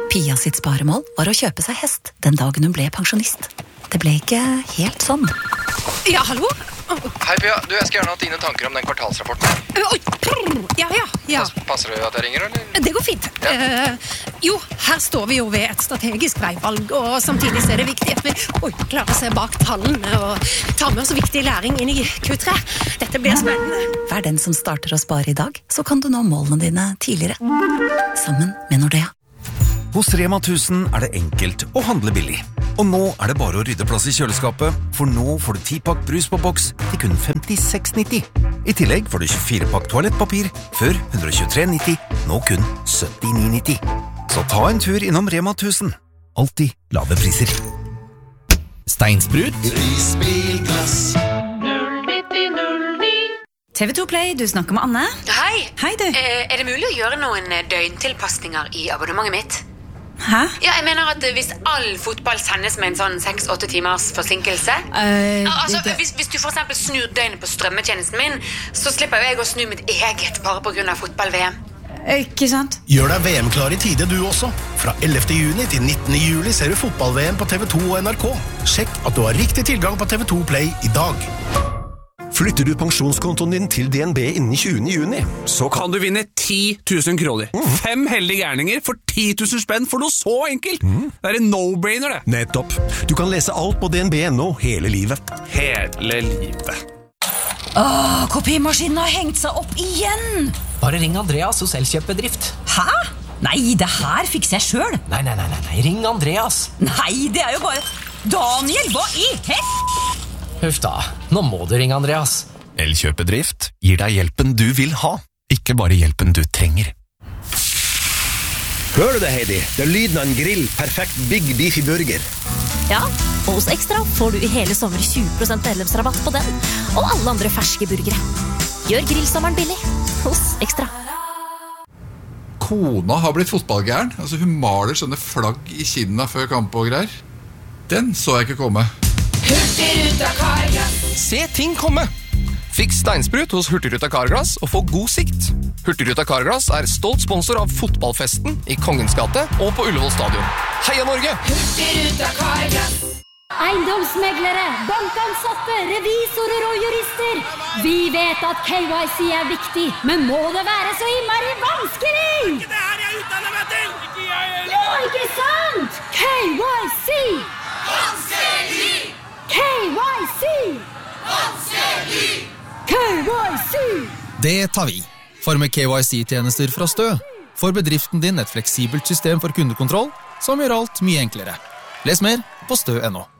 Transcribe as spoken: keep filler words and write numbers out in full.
Pia sitt sparemål var å kjøpe seg hest den dagen hun ble pensjonist. Det ble ikke helt sånn. Ja, hallo? Hei Pia, du, jeg skal gjerne ha dine tanker om den kvartalsrapporten. Oi, ja, ja, ja. Passer det at jeg ringer, eller? Det går fint. Ja. Uh, jo, her står vi jo ved et strategisk veivalg, og samtidig så er det viktig at vi oi, klarer å se bak tallene og ta med oss viktig læring inn i Q tre. Dette blir spennende. Vær den som starter å spare i dag, så kan du nå målene dine tidligere. Sammen med Nordea. Hos Rema tusen er det enkelt å handle billig. Og nå er det bare å rydde plass i kjøleskapet, for nå får du ti pakk brus på boks til kun femtiseks nitti. I tillegg får du tjuefire pakk toalettpapir, før ett hundre og tjuetre nitti, nå kun syttini nitti. Så ta en tur innom Rema tusen. Alltid lave priser. Steinsprut. Prisbilglass. T V to Play, du snakker med Anne. Hei. Hei du. Eh, er det mulig å gjøre noen døgntilpasninger i abonnementet mitt? Hæ? Ja, jeg mener at hvis all fotball sendes med en sånn seks til åtte timers forsinkelse Uh, altså, det, hvis, hvis du for eksempel snur døgnet på strømmetjenesten min, så slipper jeg å snu mitt eget bare på grunn av fotball-V M. Ikke sant? Gjør deg V M-klar i tide du også. Fra ellevte juni til nittende juli ser du fotball-V M på T V to og N R K. Sjekk at du har riktig tilgang på T V to Play i dag. Flytter du pensjonskontoen din til D N B innen tjuende juni, så Kan du vinne ti tusen kroner. Mm. Fem heldige gærninger for ti tusen spenn for noe så enkelt. Mm. Det er en no-brainer, det. Nettopp. Du kan lese alt på D N B punkt no hele livet. Hele livet. Åh, kopimaskinen har hengt seg opp igjen. Bare ring Andreas hos Elkjøp-bedrift. Hæ? Nei, det her fikser jeg selv. Nei, nei, nei, nei, nei, ring Andreas. Nei, det er jo bare... Daniel, hva i hest? Huff da, nå må du ringe Andreas. Elkjøp-bedrift gir deg hjelpen du vil ha, ikke bare hjelpen du trenger. Hører du det, Heidi? Det er lyden av en grill. Perfekt Big Beefy Burger. Ja, og hos Ekstra får du i hele sommer tjue prosent medlemsrabatt på den, og alle andre ferske burgere. Gjør grillsommeren billig hos Ekstra. Kona har blitt fotballgæren. Altså, hun maler sånne flagg i kinna før kamp og greier. Den så jeg ikke komme. Hurtigruta Carglass. Se ting komme! Fiks steinsprut hos Hurtigruta Carglass og få god sikt. Hurtigruta Carglass er stolt sponsor av fotballfesten i Kongens gate og på Ullevål stadion. Heia Norge! Hurtigruta Carglass. Eiendomsmeglere, bankansatte, revisorer og jurister. Vi vet at K Y C er viktig, men må det være så innmari vanskelig? Ikke det her jeg utdanner meg til! Ikke jeg heller! Ja, ikke sant? K Y C! Vanskelig! K Y C! Vanskelig! K Y C! Det tar vi. For med K Y C-tjenester fra Stø får bedriften din et fleksibelt system for kundekontroll som gjør alt mye enklere. Les mer på stø punktum no.